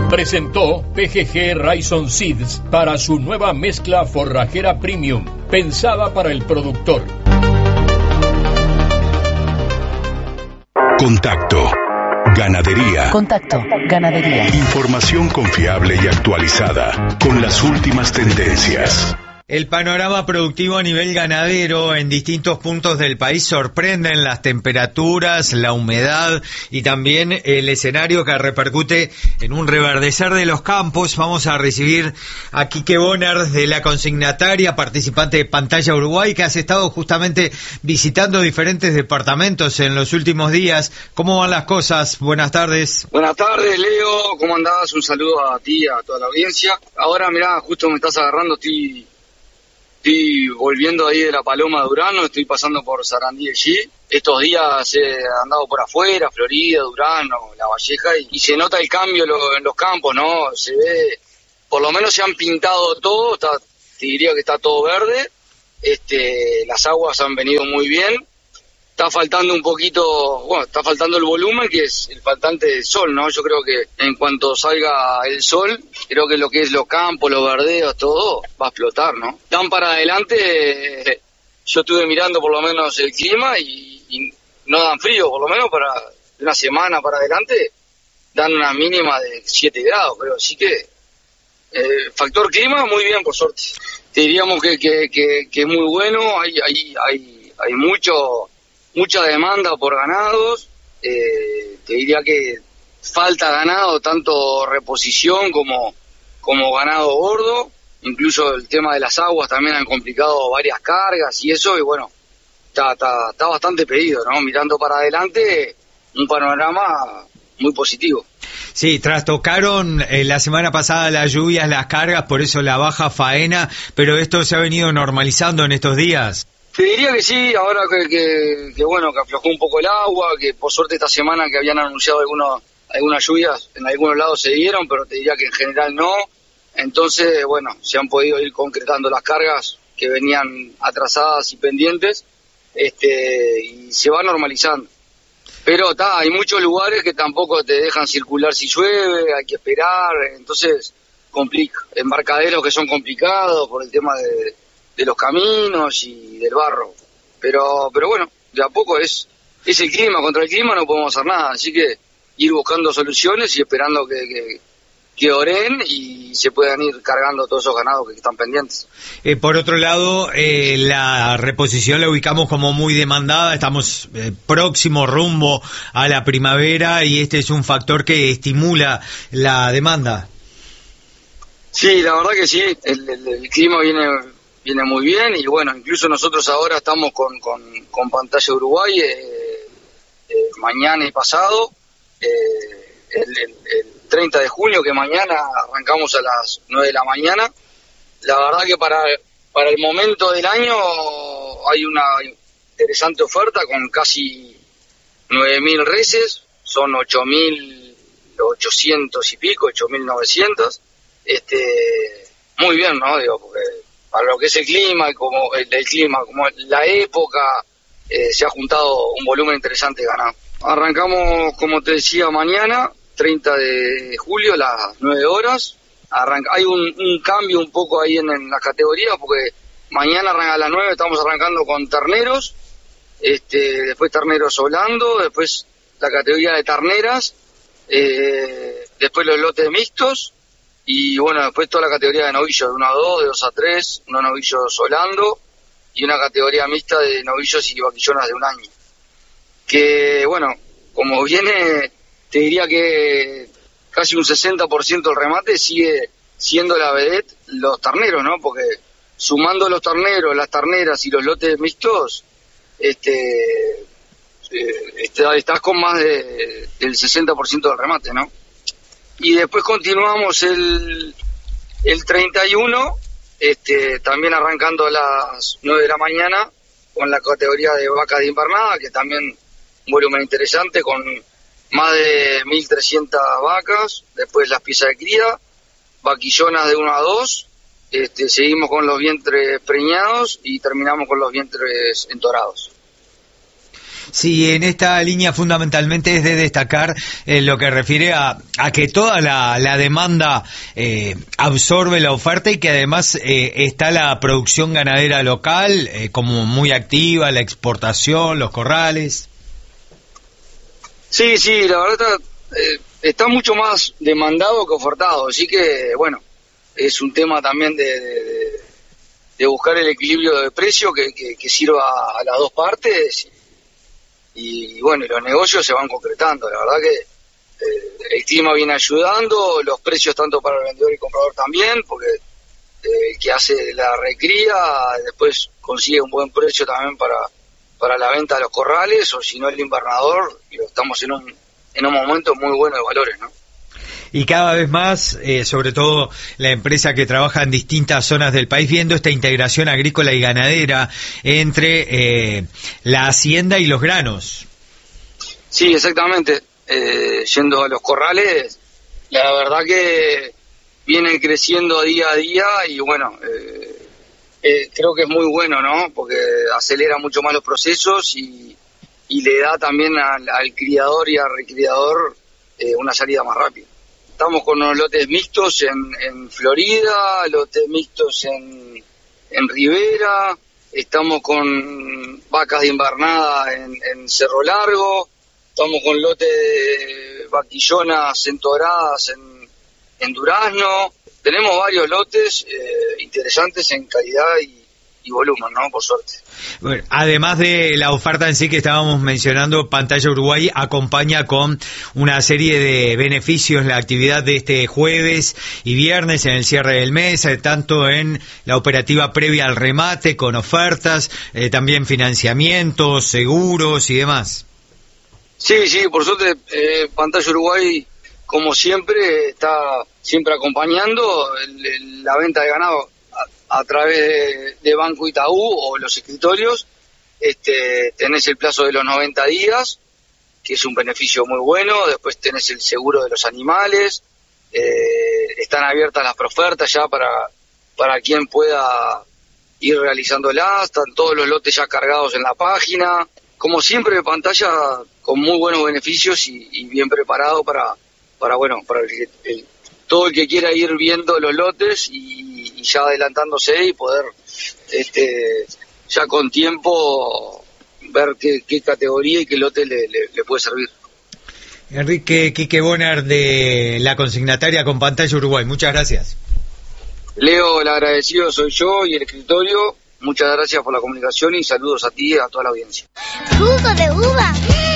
Presentó PGG Rhizome Seeds para su nueva mezcla forrajera premium, pensada para el productor. Contacto. Ganadería. Contacto. Ganadería. Información confiable y actualizada con las últimas tendencias. El panorama productivo a nivel ganadero en distintos puntos del país sorprenden las temperaturas, la humedad y también el escenario que repercute en un reverdecer de los campos. Vamos a recibir a Quique Bonner de la consignataria, participante de Pantalla Uruguay, que has estado justamente visitando diferentes departamentos en los últimos días. ¿Cómo van las cosas? Buenas tardes. Buenas tardes, Leo. ¿Cómo andás? Un saludo a ti, a toda la audiencia. Ahora, mirá, justo me estás agarrando, Estoy volviendo ahí de la Paloma de Durano, estoy pasando por Sarandí allí. Estos días he andado por afuera, Florida, Durano, La Valleja, y se nota el cambio en los campos, ¿no? Se ve, por lo menos se han pintado todo, te diría que está todo verde. Las aguas han venido muy bien. Está faltando un poquito, está faltando el volumen, que es el faltante del sol, ¿no? Yo creo que en cuanto salga el sol, creo que lo que es los campos, los verdeos, todo va a explotar, ¿no? Dan para adelante, yo estuve mirando por lo menos el clima y no dan frío, por lo menos para una semana para adelante, dan una mínima de 7 grados, pero sí que factor clima muy bien, por suerte. Te diríamos que es muy bueno, hay mucha demanda por ganados. Te diría que falta ganado, tanto reposición como ganado gordo. Incluso el tema de las aguas también han complicado varias cargas y eso, y bueno, está bastante pedido, ¿no? Mirando para adelante, un panorama muy positivo. Sí, trastocaron la semana pasada las lluvias, las cargas, por eso la baja faena, pero esto se ha venido normalizando en estos días. Te diría que sí, ahora que aflojó un poco el agua, que por suerte esta semana que habían anunciado algunas lluvias, en algunos lados se dieron, pero te diría que en general no. Entonces, bueno, se han podido ir concretando las cargas que venían atrasadas y pendientes, y se va normalizando. Pero hay muchos lugares que tampoco te dejan circular si llueve, hay que esperar, entonces complica. Embarcaderos que son complicados por el tema de los caminos y del barro, pero bueno, de a poco es el clima, contra el clima no podemos hacer nada, así que ir buscando soluciones y esperando que oren y se puedan ir cargando todos esos ganados que están pendientes. Por otro lado, la reposición la ubicamos como muy demandada, estamos próximo rumbo a la primavera y este es un factor que estimula la demanda. Sí, la verdad que sí, el clima viene muy bien y bueno, incluso nosotros ahora estamos con Pantalla Uruguay mañana y pasado, el 30 de junio, que mañana arrancamos a las 9 de la mañana. La verdad que para el momento del año hay una interesante oferta con casi 9.000 reses, son 8.800 y pico, 8.900, muy bien, ¿no? Digo, porque para lo que es el clima, como la época, se ha juntado un volumen interesante de ganado. Arrancamos, como te decía, mañana, 30 de julio, a las 9 horas. Hay un cambio un poco ahí en las categorías, porque mañana a las 9 estamos arrancando con terneros, después terneros Holando, después la categoría de terneras, después los lotes mixtos, y bueno, después toda la categoría de novillos, de 1 a 2, de 2 a 3, unos novillos Holando, y una categoría mixta de novillos y vaquillonas de 1 año. Que bueno, como viene, te diría que casi un 60% del remate sigue siendo la vedette los terneros, ¿no? Porque sumando los terneros, las terneras y los lotes mixtos, estás con más del 60% del remate, ¿no? Y después continuamos el 31, también arrancando a las 9 de la mañana con la categoría de vacas de invernada, que también un volumen interesante con más de 1.300 vacas, después las piezas de cría, vaquillonas de 1 a 2, seguimos con los vientres preñados y terminamos con los vientres entorados. Sí, en esta línea fundamentalmente es de destacar lo que refiere a que toda la demanda absorbe la oferta y que además está la producción ganadera local como muy activa, la exportación, los corrales. Sí, la verdad está mucho más demandado que ofertado, así que bueno, es un tema también de buscar el equilibrio de precio que sirva a las dos partes y bueno, los negocios se van concretando. La verdad que el clima viene ayudando, los precios tanto para el vendedor y el comprador también, porque el que hace la recría después consigue un buen precio también para la venta de los corrales, o si no el invernador, y estamos en un momento muy bueno de valores, ¿no? Y cada vez más, sobre todo la empresa que trabaja en distintas zonas del país, viendo esta integración agrícola y ganadera entre la hacienda y los granos. Sí, exactamente. Yendo a los corrales, la verdad que vienen creciendo día a día y bueno, creo que es muy bueno, ¿no? Porque acelera mucho más los procesos y le da también al criador y al recriador una salida más rápida. Estamos con unos lotes mixtos en Florida, lotes mixtos en Rivera, estamos con vacas de invernada en Cerro Largo, estamos con lotes de vaquillonas entoradas en Durazno. Tenemos varios lotes interesantes en calidad y volumen, ¿no? Por suerte. Bueno, además de la oferta en sí que estábamos mencionando, Pantalla Uruguay acompaña con una serie de beneficios la actividad de este jueves y viernes en el cierre del mes, tanto en la operativa previa al remate, con ofertas, también financiamientos, seguros y demás. Sí, por suerte Pantalla Uruguay, como siempre, está siempre acompañando la venta de ganado a través de Banco Itaú o los escritorios. Tenés el plazo de los 90 días, que es un beneficio muy bueno. Después tenés el seguro de los animales. Están abiertas las profertas ya para quien pueda ir realizándolas. Están todos los lotes ya cargados en la página. Como siempre, Pantalla con muy buenos beneficios y bien preparado para todo el que quiera ir viendo los lotes y ya adelantándose y poder ya con tiempo ver qué categoría y qué lote le puede servir. Enrique Quique Bonner de la consignataria con Pantalla Uruguay, muchas gracias. Leo, el agradecido soy yo y el escritorio. Muchas gracias por la comunicación y saludos a ti y a toda la audiencia. ¡Jugo de uva!